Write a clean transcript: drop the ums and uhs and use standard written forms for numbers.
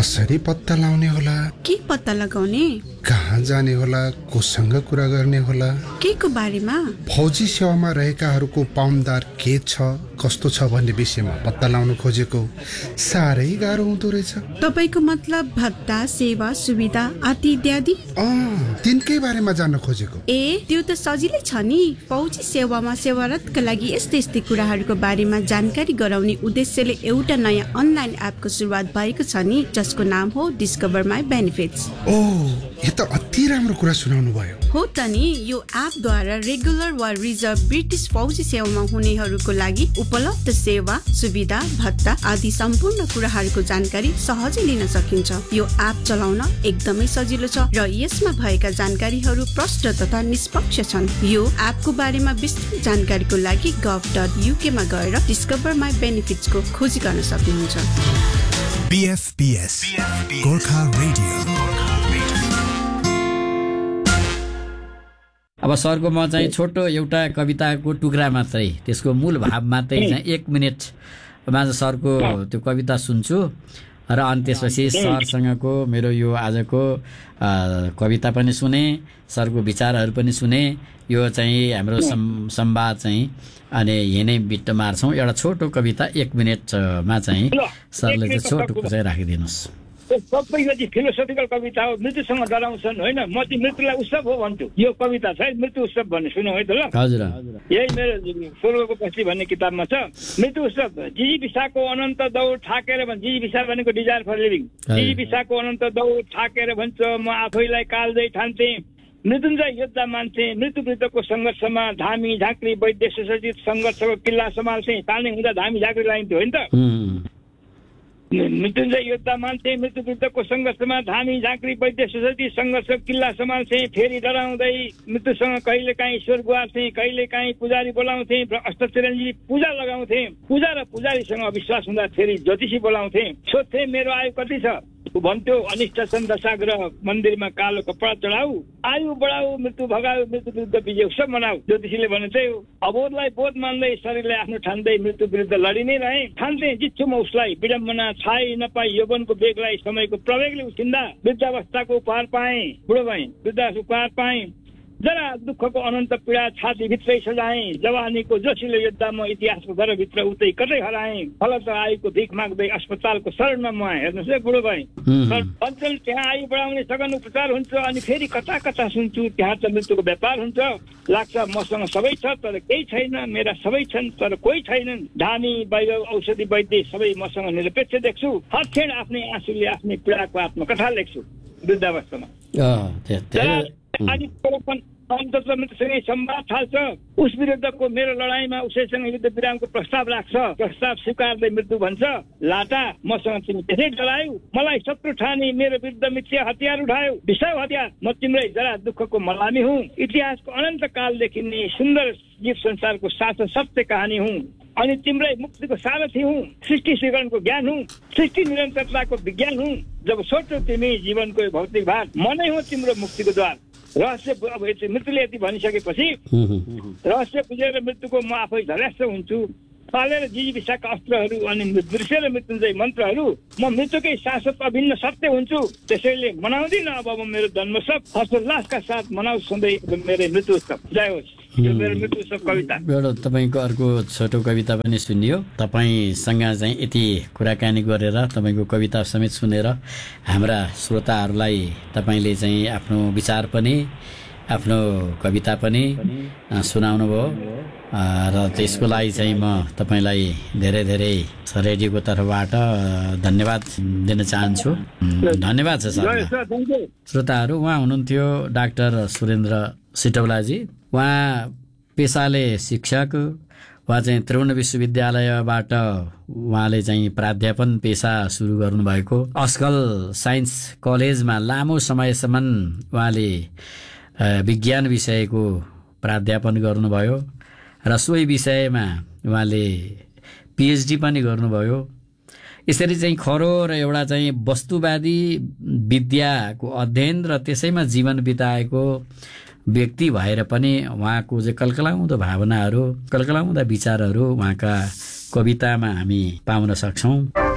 कसरी पत्ता लाउने होला, के पत्ता लगाउने, कहाँ जाने होला, कोसँग कुरा गर्ने होला, के को बारेमा? फौजी सेवामा रहेकाहरूको पाउन्दार के छ, कस्तो छ भन्ने विषयमा पत्ता लाउन खोजेको साह्रै गाह्रो हुँदो रहेछ। तपाईको मतलब भत्ता, सेवा, सुविधा आदि इत्यादि? तिनकै बारेमा जान्न खोजेको। ए, त्यो त सजिलै छ नि। फौजी सेवामा सेवारतका लागि यस्तै कुराहरूको बारेमा जानकारी गराउने उद्देश्यले एउटा नयाँ अनलाइन एपको सुरुवात भएको छ नि, जसको नाम हो डिस्कभर माई बेनिफिट्स। यो त अति राम्रो कुरा सुनाउनु भयो। हो त नि, यो एपद्वारा रेगुलर वा रिजर्भ ब्रिटिस फौजी सेवामा हुनेहरूको लागि उपलब्ध सेवा, सुविधा, भत्ता आदि सम्पूर्ण कुराहरूको जानकारी सहजै लिन सकिन्छ। यो एप चलाउन एकदमै सजिलो छ र यसमा भएका जानकारीहरू प्रष्ट तथा निष्पक्ष छन्। यो एपको बारेमा विस्तृत जानकारीको लागि gov.uk मा गएर डिस्कभर माई बेनिफिट्स को खोजी गर्न सक्नुहुन्छ। BFBS Gorkha radio. अब सरको म चाहिँ छोटो एउटा कविताको टुक्रा मात्रै, त्यसको मूल भाव मात्रै चाहिँ 1 मिनेटमा सरको त्यो कविता सुन्छु र अनि त्यसपछि सरसँगको मेरो यो आजको कविता पनि सुने, सरको विचारहरू पनि सुने। यो चाहिँ हाम्रो संवाद चाहिँ अनि यही नै बिट मार्छौँ। एउटा छोटो कविता 1 मिनेटमा चाहिँ सरले चाहिँ छोटो चाहिँ राखिदिनुहोस्। सबै यो चाहिँ फिलोसोफिकल कविता हो, मृत्युसँग डराउँछन् होइन, म चाहिँ मृत्युलाई उत्सव हो भन्छु। यो कविता छ मृत्यु उत्सव भन्ने, सुनौ है त ल। हजुर, यही मेरो स्वर्गको पछी भन्ने किताबमा छ। मृत्यु उत्सव जिजी विशाको अनन्त दौड ठाकेर भन्छ। जिजी विशा भनेको डिजायर फर लिभिङ। जिजी विशाको अनन्त दौड ठाकेर भन्छ, म आफैलाई काल्दै ठान्थे, मृत्युञ्जय योद्धा मान्छे, मृत्यु विरुद्धको सङ्घर्षमा धामी झाँक्री वैद्य सुसज्जित सङ्घर्षको किल्ला सम्हाल्थे। तान्ने हुँदा धामी झाँक्री लाइन्थ्यो होइन त। मृत्युञ्जय योद्धा मान्छे, मृत्यु विरुद्धको सङ्घर्षमा धामी झाँक्री वैद्य सुसज्जित सङ्घर्षको किल्ला सम्हाल्थे। फेरि डराउँदै मृत्युसँग कहिले काहीँ ईश्वर गुहार्थे, कहिले काहीँ पुजारी बोलाउँथे, अष्टचिरञ्जीवी पूजा लगाउँथे। पूजा र पुजारीसँग अविश्वास हुँदा फेरि ज्योतिषी बोलाउँथे। सोध्थे मेरो आयु कति छ, भन्थ्यो अनिष्ट छन् दशाग्रह, मन्दिरमा कालो कपडा चढाऊ, आयु बढाऊ, मृत्यु भगाऊ, मृत्यु विरुद्ध विजय उत्सव मनाऊ। ज्योतिषीले भन्थे अबोधलाई बोध मान्दै, शरीरलाई आफ्नो ठान्दै मृत्यु विरुद्ध लडी नै रहे। ठान्थे जित्छु म उसलाई, विडम्बना छाई नपाई यौवनको बेगलाई, समयको प्रवेगले उछिन्दा वृद्धावस्थाको उपहार पाएँ, बुढो भएँ, वृद्धावस्थाको उपहार पाएँ। जरा दुःखको अनन्त पीडा छातीभित्रै सजाएँ, जवानीको जोसिलो युद्ध म इतिहासको घरभित्र उतै कतै हराएँ। फलत आयुको भिख माग्दै अस्पतालको शरणमा म हेर्नुहोस् है बुढो भएँ। भन्छन् त्यहाँ आयु बढाउने सघन उपचार हुन्छ, अनि फेरि कता कता सुन्छु त्यहाँ त मृत्युको व्यापार हुन्छ। लाग्छ मसँग सबै छ तर केही छैन, मेरा सबै छन् तर कोही छैनन्। धामी वैभव औषधि वैद्य सबै मसँग निरपेक्ष देख्छु, हत्क्षण आफ्नै आँसुले आफ्नै पीडाको आत्मकथा लेख्छु। वृद्धावस्थामा मृत्युसँगै संवाद थाल्छ। उस विरुद्धको मेरो लडाईँमा उसैसँग युद्ध विरामको प्रस्ताव राख्छ। प्रस्ताव स्वीकार्दै मृत्यु भन्छ, लाटा मसँग तिमी त्यसै डरायौ, मलाई शत्रु ठानी मेरो विरुद्ध मिथ्या हतियार उठायौ। विषय हतियार म तिम्रै जरा दुःखको मलामी हुँ, इतिहासको अनन्त कालदेखि नै सुन्दर जीव संसारको साथ सत्य कहानी हुँ, अनि तिम्रै मुक्तिको सारथी हुँ, सृष्टि स्वीकरणको ज्ञान हुँ, सृष्टि निरन्तरताको विज्ञान हुँ। जब सोध्छौ तिमी जीवनको भौतिक भार, म नै हुँ तिम्रो मुक्तिको द्वार। रहस्य अब मृत्युले यति भनिसकेपछि रहस्य बुझेर मृत्युको म आफै झल्यास्त हुन्छु। पालेर जिजी विशाका अस्त्रहरू अनि बिर्सेर मृत्युञ्जय मन्त्रहरू, म मृत्युकै शाश्वत अभिन्न सत्य हुन्छु। त्यसैले मनाउँदिनँ अब म मेरो जन्मोत्सव, हर्षोल्लासका साथ मनाउ सधैँ मेरो मृत्यु उत्सव। जय होस्। यो मेरो मृत्यु उत्सव कविता। एउटा तपाईँको अर्को छोटो कविता पनि सुनियो। तपाईँसँग चाहिँ यति कुराकानी गरेर, तपाईँको कविता समेत सुनेर हाम्रा श्रोताहरूलाई तपाईँले चाहिँ आफ्नो विचार पनि, आफ्नो कविता पनि सुनाउनु भयो र त्यसको लागि चाहिँ म तपाईँलाई धेरै धेरै रेडियोको तर्फबाट धन्यवाद दिन चाहन्छु। धन्यवाद छ सर। श्रोताहरू, उहाँ हुनुहुन्थ्यो डाक्टर सुरेन्द्र सिटौलाजी। उहाँ पेसाले शिक्षक, उहाँ चाहिँ त्रिभुवन विश्वविद्यालयबाट उहाँले चाहिँ प्राध्यापन पेसा सुरु गर्नुभएको। अस्कल साइन्स कलेजमा लामो समयसम्म उहाँले विज्ञान विषयको प्राध्यापन गर्नुभयो र सोही विषयमा उहाँले पिएचडी पनि गर्नुभयो। यसरी चाहिँ खरो र एउटा चाहिँ वस्तुवादी विद्याको अध्ययन र त्यसैमा जीवन बिताएको व्यक्ति भएर पनि उहाँको चाहिँ कलकलाउँदो भावनाहरू, कलकलाउँदा विचारहरू उहाँका कवितामा हामी पाउन सक्छौँ।